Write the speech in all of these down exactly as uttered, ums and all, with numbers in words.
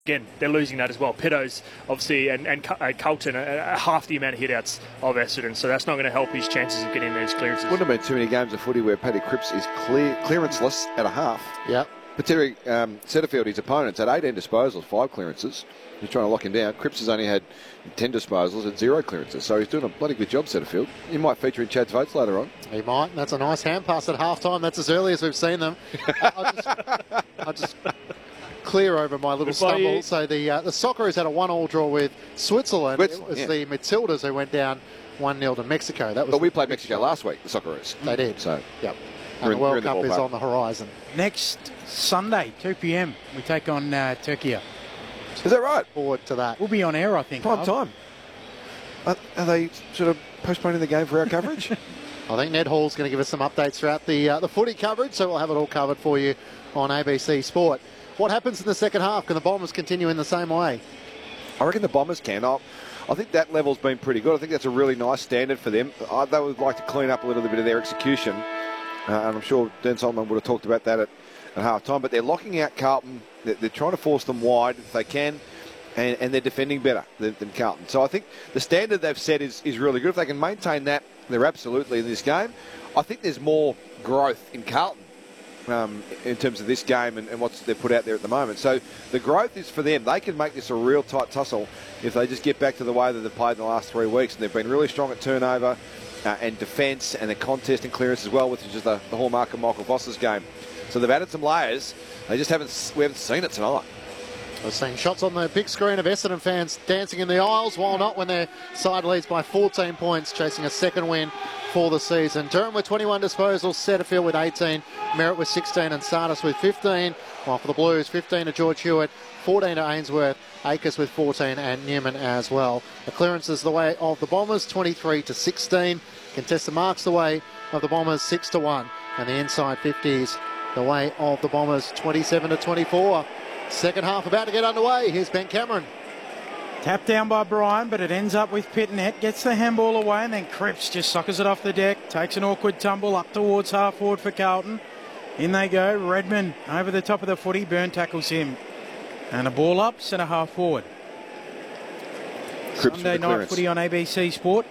Again, they're losing that as well. Pitto's, obviously, and, and uh, Carlton are, are half the amount of hit-outs of Essendon, so that's not going to help his chances of getting those clearances. Wouldn't have been too many games of footy where Paddy Cripps is clear, clearanceless at a half. Yep. Particularly um, Setterfield, his opponents, had eighteen disposals, five clearances. He's trying to lock him down. Cripps has only had ten disposals and zero clearances, so he's doing a bloody good job, Setterfield. He might feature in Chad's votes later on. He might. That's a nice hand pass at half-time. That's as early as we've seen them. I'll just... I'll just clear over my little stumble. So the uh, the Socceroos had a one-all draw with Switzerland. Wits, it was yeah. the Matildas who went down one nil to Mexico. That was. But we played Mexico last week, the Socceroos. They did. So yep. And the World Cup is on the horizon. Next Sunday, two p m, we take on uh, Turkey. Is that right? Forward to that. We'll be on air, I think. Prime time. Are, are they sort of postponing the game for our coverage? I think Ned Hall's going to give us some updates throughout the uh, the footy coverage, so we'll have it all covered for you on A B C Sport. What happens in the second half? Can the Bombers continue in the same way? I reckon the Bombers can. I'll, I think that level's been pretty good. I think that's a really nice standard for them. I, they would like to clean up a little bit of their execution. Uh, and I'm sure Dan Solomon would have talked about that at, at half-time. But they're locking out Carlton. They're, they're trying to force them wide if they can. And, and they're defending better than, than Carlton. So I think the standard they've set is, is really good. If they can maintain that, they're absolutely in this game. I think there's more growth in Carlton. Um, in terms of this game and, and what they've put out there at the moment. So the growth is for them. They can make this a real tight tussle if they just get back to the way that they've played in the last three weeks. And they've been really strong at turnover uh, and defence and the contest and clearance as well, which is just the, the hallmark of Michael Voss's game. So they've added some layers. They just haven't, we haven't seen it tonight. We're seeing shots on the big screen of Essendon fans dancing in the aisles, while not when their side leads by fourteen points, chasing a second win for the season. Durham with twenty-one disposals, Setterfield with eighteen, Merritt with sixteen and Sardis with fifteen, while for the Blues, fifteen to George Hewitt, fourteen to Ainsworth, Akers with fourteen and Newman as well. The clearances the way of the Bombers, twenty-three to sixteen. Contested marks the way of the Bombers, six to one. And the inside fifties the way of the Bombers, twenty-seven to twenty-four. Second half about to get underway. Here's Ben Cameron. Tapped down by Bryan, but it ends up with Pittonet. Gets the handball away, and then Cripps just suckers it off the deck. Takes an awkward tumble up towards half forward for Carlton. In they go. Redman over the top of the footy. Byrne tackles him. And a ball up, centre half forward. Cripps Sunday night footy on A B C Sport.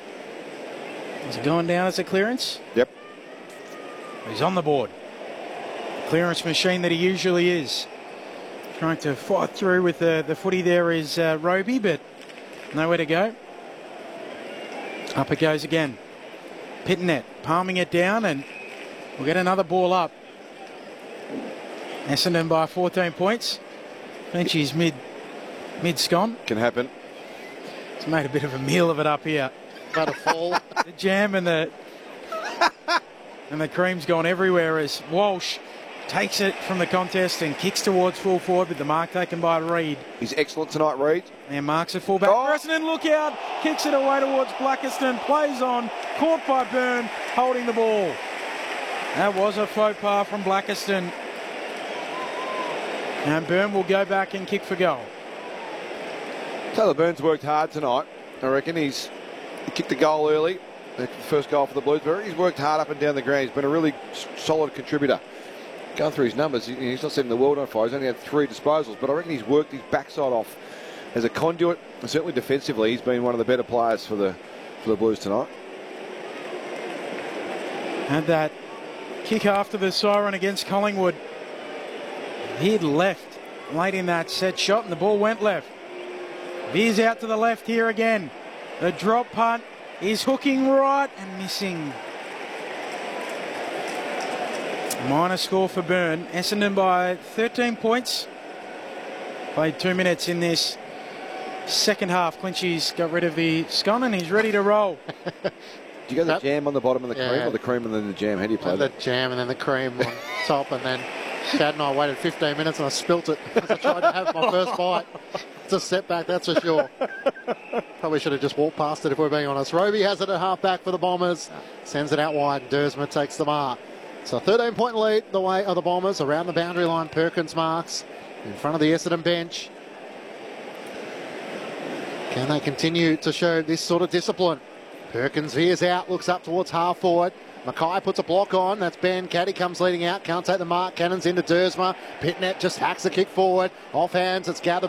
Is it going down as a clearance? Yep. He's on the board. The clearance machine that he usually is. Trying to fight through with the, the footy there is uh, Roby, but nowhere to go. Up it goes again. Pittonet palming it down, and we'll get another ball up. Essendon by fourteen points. Finchie's mid, mid-scon. Can happen. He's made a bit of a meal of it up here. About a fall. The jam and the and the cream's gone everywhere as Walsh takes it from the contest and kicks towards full forward, with the mark taken by Reid. He's excellent tonight, Reid. And marks a fullback. Oh. Essendon, look out. Kicks it away towards Blackiston. Plays on. Caught by Byrne, holding the ball. That was a faux pas from Blackiston. And Byrne will go back and kick for goal. Taylor Byrne's worked hard tonight. I reckon he's he kicked the goal early. The first goal for the Blues. But he's worked hard up and down the ground. He's been a really solid contributor. Going through his numbers, he's not setting the world on fire. He's only had three disposals, but I reckon he's worked his backside off as a conduit. And certainly defensively, he's been one of the better players for the for the Blues tonight. Had that kick after the siren against Collingwood. He'd left late in that set shot, and the ball went left. Veers out to the left here again. The drop punt is hooking right and missing. Minor score for Byrne. Essendon by thirteen points. Played two minutes in this second half. Clinchie's got rid of the scone and he's ready to roll. Do you go the Yep. jam on the bottom of the Yeah. cream, or the cream and then the jam? How do you play The that? jam and then the cream on top, and then Chad and I waited fifteen minutes and I spilt it as I tried to have my first bite. It's a setback, that's for sure. Probably should have just walked past it if we're being honest. Roby has it at half back for the Bombers. Sends it out wide. Dersma takes the mark. So thirteen point lead the way of the Bombers. Around the boundary line, Perkins marks in front of the Essendon bench. Can they continue to show this sort of discipline? Perkins veers out, looks up towards half forward. Mackay puts a block on. That's Ben. Caddy comes leading out. Can't take the mark. Cannon's into Dersma. Pitnet just hacks the kick forward. Off hands. It's gathered